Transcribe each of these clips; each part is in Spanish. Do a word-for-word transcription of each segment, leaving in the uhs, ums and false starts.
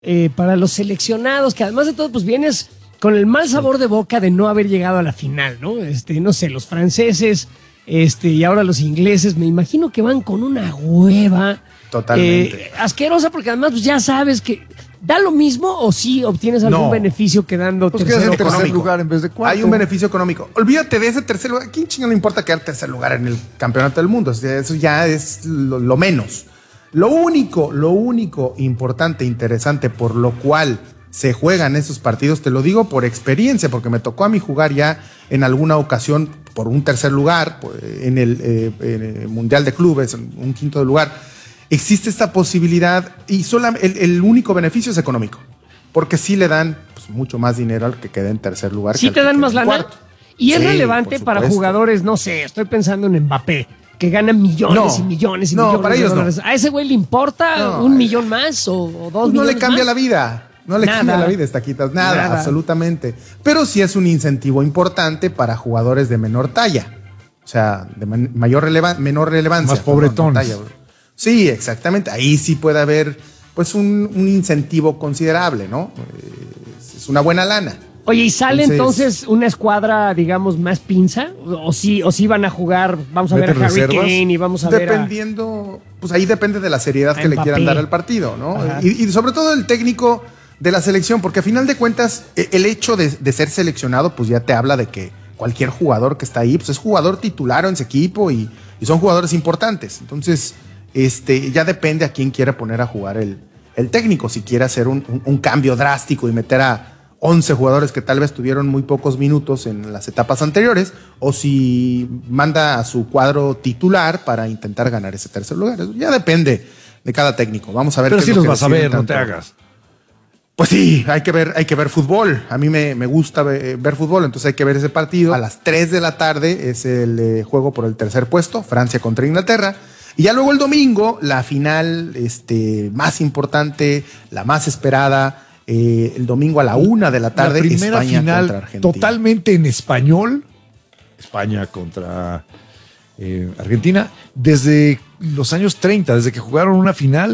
eh, para los seleccionados, que además de todo, pues vienes con el mal sabor de boca de no haber llegado a la final, ¿no? Este, no sé, los franceses, este, y ahora los ingleses, me imagino que van con una hueva. Totalmente. Eh, asquerosa, porque además pues ya sabes que da lo mismo o sí obtienes algún No. beneficio quedando Pues tercero. quedas en tercer económico. lugar en vez de cuarto. Hay un beneficio económico. Olvídate de ese tercer lugar. ¿A quién chingo le importa quedar tercer lugar en el campeonato del mundo? O sea, eso ya es lo, lo menos. Lo único, lo único importante, interesante, por lo cual se juegan esos partidos, te lo digo por experiencia, porque me tocó a mí jugar ya en alguna ocasión por un tercer lugar, en el, eh, en el Mundial de Clubes, en un quinto lugar. Existe esta posibilidad y sola, el, el único beneficio es económico, porque sí le dan pues, mucho más dinero al que quede en tercer lugar. Sí que te al que dan quede más en lana. cuarto. Y es Sí, relevante por para supuesto. jugadores, no sé, estoy pensando en Mbappé, que gana millones No. y millones y No, millones para de ellos no. dólares. ¿A ese güey le importa No, un eh, millón más o, o dos Pues no millones le cambia más? la vida. No le Nada. cambia la vida, Estaquitas. Nada, Nada. absolutamente. Pero sí es un incentivo importante para jugadores de menor talla. O sea, de man- mayor releva- menor relevancia. Más pobretones. Perdón, no talla. Sí, exactamente. Ahí sí puede haber pues un, un incentivo considerable, ¿no? Eh, Es una buena lana. Oye, ¿y sale Entonces- entonces una escuadra, digamos, más pinza? ¿O, o sí, o sí van a jugar, vamos a ver ¿Meten a Harry reservas? Kane y vamos a ver a... Dependiendo, pues ahí depende de la seriedad a que le Mbappé. quieran dar al partido, ¿no? Ajá. Y, y sobre todo el técnico de la selección, porque a final de cuentas, e- el hecho de, de ser seleccionado, pues ya te habla de que cualquier jugador que está ahí, pues es jugador titular en ese equipo y, y son jugadores importantes. Entonces, este, ya depende a quién quiere poner a jugar el, el técnico, si quiere hacer un, un- un cambio drástico y meter a once jugadores que tal vez tuvieron muy pocos minutos en las etapas anteriores, o si manda a su cuadro titular para intentar ganar ese tercer lugar. Eso ya depende de cada técnico. Vamos a ver. Pero qué es sí lo los que vas a deciden ver, no te tanto. hagas. Pues sí, hay que ver, hay que ver fútbol. A mí me, me gusta ver, ver fútbol, entonces hay que ver ese partido. A las tres de la tarde es el eh, juego por el tercer puesto, Francia contra Inglaterra. Y ya luego el domingo, la final este, más importante, la más esperada, eh, el domingo a la una de la tarde, la primera España final contra Argentina. totalmente en español. España contra eh, Argentina. Desde los años treinta, desde que jugaron una final,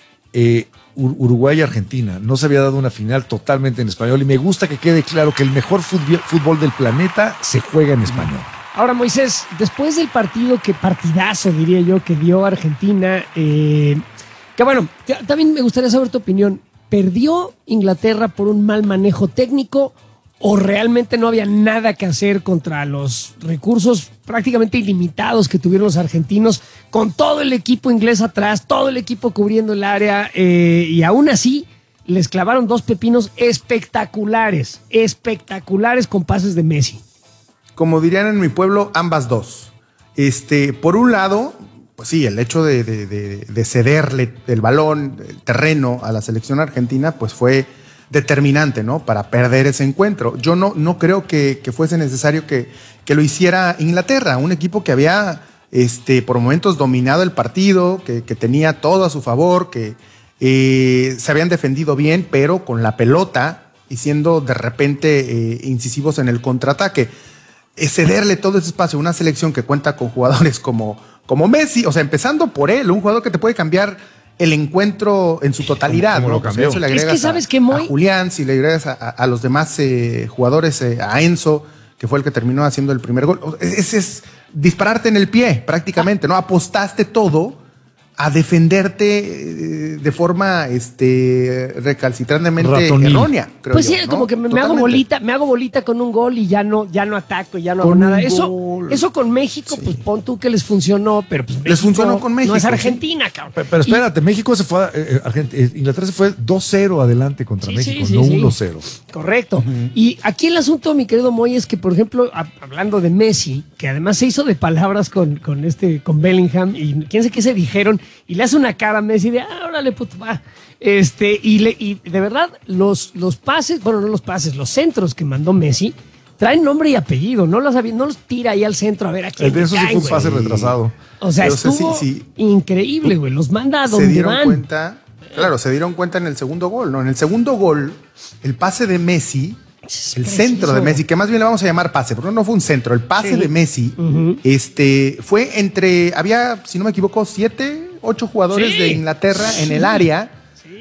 eh, Ur- Uruguay y Argentina. No se había dado una final totalmente en español. Y me gusta que quede claro que el mejor fútbol, fútbol del planeta se juega en español. Ahora, Moisés, después del partido, que partidazo, diría yo, que dio Argentina, eh, que bueno, que también me gustaría saber tu opinión. ¿Perdió Inglaterra por un mal manejo técnico o realmente no había nada que hacer contra los recursos prácticamente ilimitados que tuvieron los argentinos, con todo el equipo inglés atrás, todo el equipo cubriendo el área, eh, y aún así les clavaron dos pepinos espectaculares, espectaculares con pases de Messi? Como dirían en mi pueblo, ambas dos. Este, por un lado, pues sí, el hecho de, de- de- de cederle el balón, el terreno a la selección argentina, pues fue determinante, ¿no? Para perder ese encuentro. Yo no, no creo que, que fuese necesario que, que lo hiciera Inglaterra, un equipo que había este, por momentos dominado el partido, que, que tenía todo a su favor, que eh, se habían defendido bien, pero con la pelota y siendo de repente eh, incisivos en el contraataque. Es cederle todo ese espacio a una selección que cuenta con jugadores como, como Messi, o sea, empezando por él, un jugador que te puede cambiar el encuentro en su totalidad. como ¿no? lo Pues cambió. eso le Es que agregas ¿sabes a, qué, Moy? a Julián, si le agregas a, a- a los demás eh, jugadores, eh, a Enzo, que fue el que terminó haciendo el primer gol. O- Ese es dispararte en el pie, prácticamente, ¿no? Apostaste todo a defenderte eh, de forma este, recalcitrantemente Ratonil. errónea, creo Pues yo, sí, ¿no? como que me, me hago Totalmente. bolita, me hago bolita con un gol y ya no, ya no ataco, ya no Con hago nada. un Eso, gol. eso con México, pues pon tú que les funcionó, pero pues México funcionó con México, no es sí. Argentina, cabrón. Pero, pero espérate, México se fue, a- eh, Argent- eh, Inglaterra se fue dos cero adelante contra Sí, México, sí, sí, no sí. uno cero. Correcto. Y aquí el asunto, mi querido Moy, es que, por ejemplo, a- hablando de Messi, que además se hizo de palabras con, con este, con Bellingham, y quién sé qué se dijeron, y le hace una cara a Messi de, ah, órale, puto, va. Este, y, le, y de verdad, los, los pases, bueno, no los pases, los centros que mandó Messi, traen nombre y apellido, no los, avi- no los tira ahí al centro a ver a quién El de le eso sí caen, fue un güey. pase retrasado. O sea, Pero, o sea, estuvo sí, sí. increíble, güey. Los manda a Se donde dieron van. cuenta, claro, se dieron cuenta en el segundo gol, ¿no? En el segundo gol, el pase de Messi, Es el preciso. centro de Messi, que más bien le vamos a llamar pase, porque no fue un centro, el pase Sí. de Messi, Ujú. este, fue entre, había, si no me equivoco, siete, ocho jugadores Sí. de Inglaterra en Sí. el área, Sí.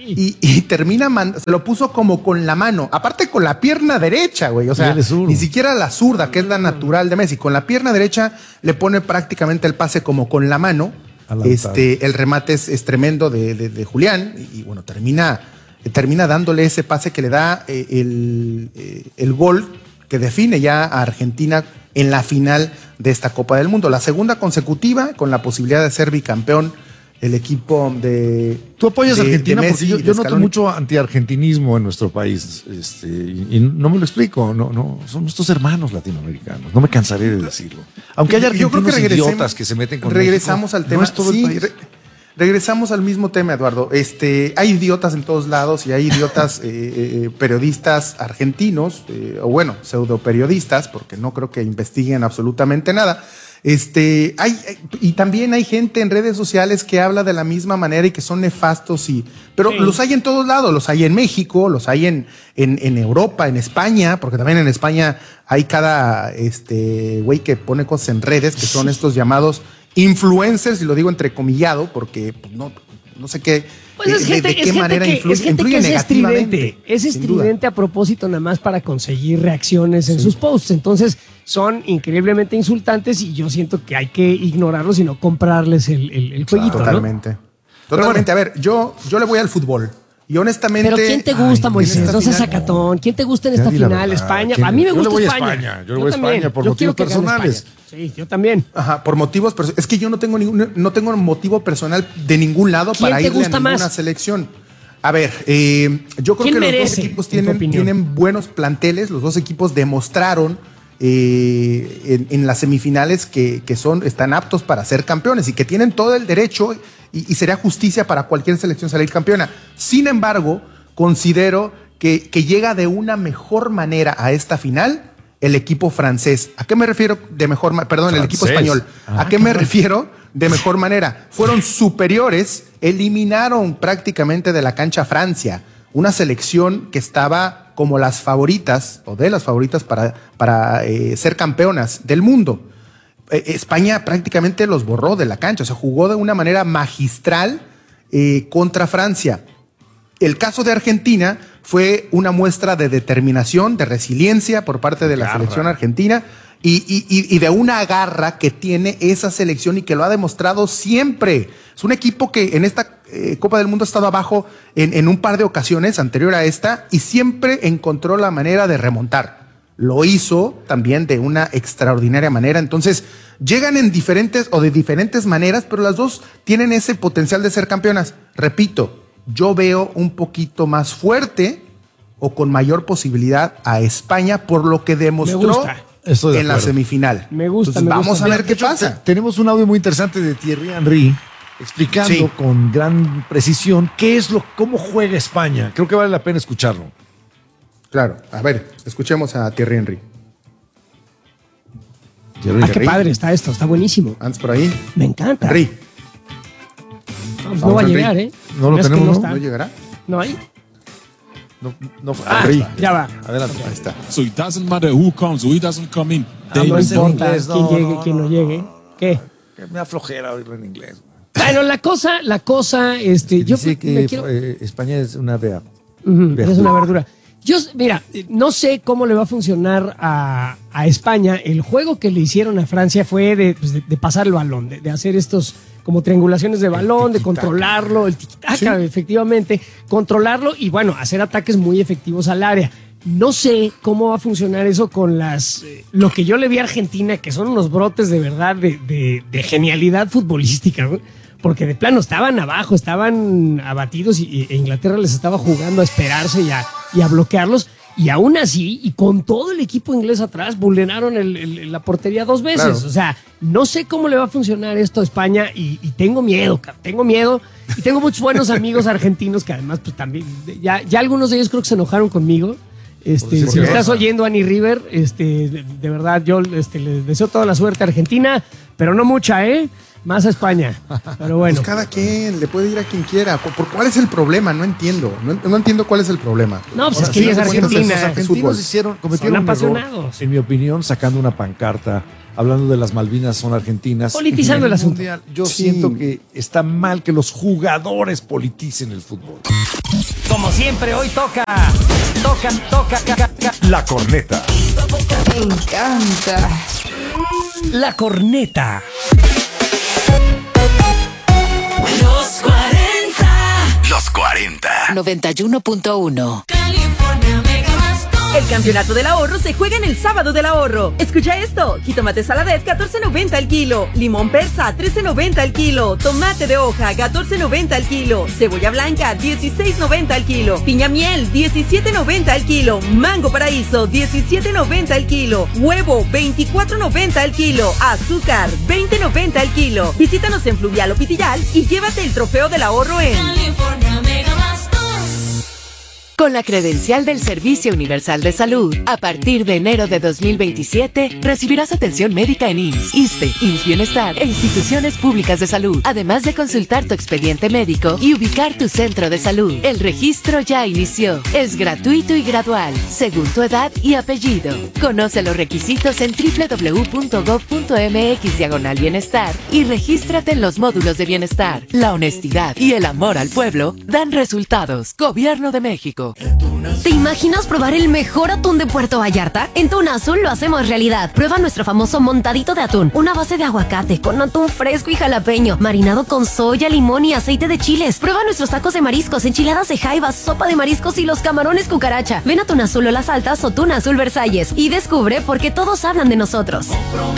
y, y termina, man, se lo puso como con la mano, aparte con la pierna derecha, güey, o sea, ni siquiera la zurda, que es la natural de Messi, con la pierna derecha le pone prácticamente el pase como con la mano, este, el remate es, es tremendo de, de, de Julián, y, y bueno, termina, termina dándole ese pase que le da eh, el, eh, el gol que define ya a Argentina en la final de esta Copa del Mundo, la segunda consecutiva con la posibilidad de ser bicampeón el equipo de... Tú apoyas de, a Argentina de Messi, porque yo, yo noto mucho antiargentinismo en nuestro país, este, y, y no me lo explico, no, no, son nuestros hermanos latinoamericanos, no me cansaré de decirlo. Aunque haya argentinos yo creo que idiotas que se meten con regresamos México, al tema, no es todo sí, el país. Re, regresamos al mismo tema, Eduardo. Este, hay idiotas en todos lados y hay idiotas eh, eh, periodistas argentinos, eh, o bueno, pseudoperiodistas, porque no creo que investiguen absolutamente nada. Este, hay, y también hay gente en redes sociales que habla de la misma manera y que son nefastos, y, pero sí. Los hay en todos lados, los hay en México, los hay en, en, en Europa, en España, porque también en España hay cada este güey que pone cosas en redes, que son estos llamados influencers, y lo digo entrecomillado, porque pues, no, no sé qué. Pues es gente, de, de qué es manera gente que, influye, es gente influye que es estridente, es estridente a propósito nada más para conseguir reacciones en sí. sus posts. Entonces son increíblemente insultantes y yo siento que hay que ignorarlos y no comprarles el, el, el jueguito. Totalmente. ¿No? Totalmente. Bueno, a ver, yo, yo le voy al fútbol. Y honestamente. Pero ¿quién te gusta, ay, Moisés? No seas sacatón. ¿Quién te gusta en esta final? España. A mí me gusta España. España. Yo le voy a España por yo motivos personales. Sí, yo también. Ajá, por motivos personales. Es que yo no tengo ningún, no tengo un motivo personal de ningún lado para irle a ninguna más? selección. A ver, eh, yo creo que los dos equipos tienen, tienen buenos planteles. Los dos equipos demostraron eh, en, en las semifinales que, que son, están aptos para ser campeones y que tienen todo el derecho y, y sería justicia para cualquier selección salir campeona. Sin embargo, considero que, que llega de una mejor manera a esta final el equipo francés. ¿A qué me refiero de mejor manera? Perdón, francés. El equipo español. Ah, ¿A qué me refiero de mejor manera? Fueron superiores, eliminaron prácticamente de la cancha a Francia, una selección que estaba como las favoritas, o de las favoritas para, para eh, ser campeonas del mundo. Eh, España prácticamente los borró de la cancha, o sea, jugó de una manera magistral eh, contra Francia. El caso de Argentina fue una muestra de determinación, de resiliencia por parte de la garra. selección argentina y, y, y de una garra que tiene esa selección y que lo ha demostrado siempre. Es un equipo que en esta eh, Copa del Mundo ha estado abajo en, en un par de ocasiones anterior a esta y siempre encontró la manera de remontar. Lo hizo también de una extraordinaria manera. Entonces, llegan en diferentes o de diferentes maneras, pero las dos tienen ese potencial de ser campeonas. Repito, yo veo un poquito más fuerte o con mayor posibilidad a España por lo que demostró de en la semifinal. Me gusta. Entonces, me vamos gusta. a ver Mira, qué hecho, pasa. Tenemos un audio muy interesante de Thierry Henry explicando sí. con gran precisión qué es lo, cómo juega España. Creo que vale la pena escucharlo. Claro, a ver, escuchemos a Thierry Henry. Thierry ah, Henry. Qué padre está esto, está buenísimo. Antes por ahí. Me encanta. Henry. Vamos, no va a llegar, ¿eh? No lo tenemos, ¿no? ¿No llegará? No hay. No, no, ah, Henry. Ya va. Adelante. Ahí está. So it doesn't matter who comes or who doesn't come in. Ah, no importa inglés, quién no, llegue, no, quién no, no llegue. ¿Qué? Me da flojera oírlo en inglés. Bueno, la cosa, la cosa, este, yo dice que me quiero... eh, España es una vea. Uh-huh, es una verdura. Yo, mira, no sé cómo le va a funcionar a, a España. El juego que le hicieron a Francia fue de, pues de, de pasar el balón, de, de hacer estos como triangulaciones de balón, de controlarlo, el tiquitaca, sí. efectivamente, controlarlo y bueno, hacer ataques muy efectivos al área. No sé cómo va a funcionar eso con las eh, lo que yo le vi a Argentina, que son unos brotes de verdad de, de, de genialidad futbolística, ¿no? Porque de plano estaban abajo, estaban abatidos y, e Inglaterra les estaba jugando a esperarse y a, y a bloquearlos. Y aún así, y con todo el equipo inglés atrás, vulneraron el, el, la portería dos veces. Claro. O sea, no sé cómo le va a funcionar esto a España y, y tengo miedo, tengo miedo. Y tengo muchos buenos amigos argentinos que además, pues también, ya, ya algunos de ellos creo que se enojaron conmigo. Este, pues si me estás oyendo, Annie River, este, de, de verdad, yo este, les deseo toda la suerte a Argentina, pero no mucha, ¿eh? Más a España. Pero bueno. Pues cada quien, le puede ir a quien quiera. ¿Por, por cuál es el problema? No entiendo. No, no entiendo cuál es el problema. No, pues Ahora, es que sí, ella es de cuentas, Argentina. Los argentinos hicieron, cometieron Son un error, apasionados. en mi opinión, sacando una pancarta, hablando de las Malvinas son argentinas. Politizando el asunto. Mundial. Yo Sí. siento que está mal que los jugadores politicen el fútbol. Como siempre, hoy toca, toca, toca, ca, ca, ca. La corneta. Me encanta. La corneta. Los cuarenta. Los cuarenta. noventa y uno punto uno. California Mega más dos. El campeonato del ahorro se juega en el sábado del ahorro. Escucha esto: jitomate saladet catorce noventa al kilo, limón persa trece noventa al kilo, tomate de hoja catorce noventa al kilo, cebolla blanca dieciséis noventa al kilo, piña miel diecisiete noventa al kilo, mango paraíso diecisiete noventa al kilo, huevo veinticuatro noventa al kilo, azúcar veinte noventa al kilo. Visítanos en Fluvial o Pitillal y llévate el trofeo del ahorro en California Mega más dos. Con la credencial del Servicio Universal de Salud, a partir de enero de dos mil veintisiete, recibirás atención médica en I M S S, ISSSTE, I M S S Bienestar e instituciones públicas de salud, además de consultar tu expediente médico y ubicar tu centro de salud. El registro ya inició. Es gratuito y gradual, según tu edad y apellido. Conoce los requisitos en doble u doble u doble u punto gob punto eme equis diagonal bienestar y regístrate en los módulos de bienestar. La honestidad y el amor al pueblo dan resultados. Gobierno de México. ¿Te imaginas probar el mejor atún de Puerto Vallarta? En Tuna Azul lo hacemos realidad. Prueba nuestro famoso montadito de atún, una base de aguacate con atún fresco y jalapeño, marinado con soya, limón y aceite de chiles. Prueba nuestros tacos de mariscos, enchiladas de jaiba, sopa de mariscos y los camarones cucaracha. Ven a Tuna Azul o Las Altas o Tuna Azul Versalles y descubre por qué todos hablan de nosotros.